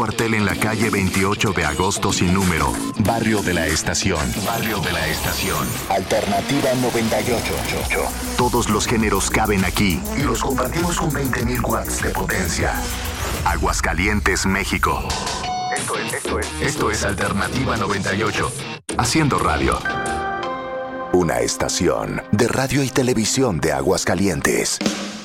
Cuartel en la calle 28 de agosto sin número. Barrio de la Estación. Barrio de la Estación. Alternativa 98. Todos los géneros caben aquí y los compartimos con 20.000 watts de potencia. Aguascalientes, México. Esto es Alternativa 98. Haciendo radio. Una estación de radio y televisión de Aguascalientes.